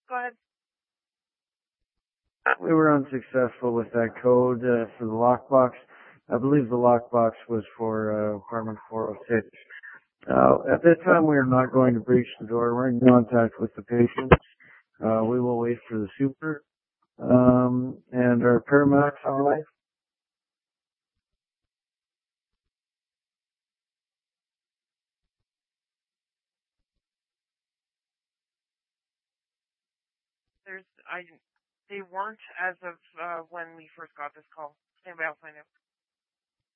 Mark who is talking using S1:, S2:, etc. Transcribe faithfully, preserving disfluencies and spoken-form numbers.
S1: Go ahead.
S2: We were unsuccessful with that code uh, for the lockbox. I believe the lockbox was for uh, apartment four oh six. Uh, at this time, we are not going to breach the door. We're in contact with the patient. Uh, we will wait for the super. Um, and our paramedics on the way.
S1: There's, I, they weren't as of uh, when we first got this call. Anybody else I know?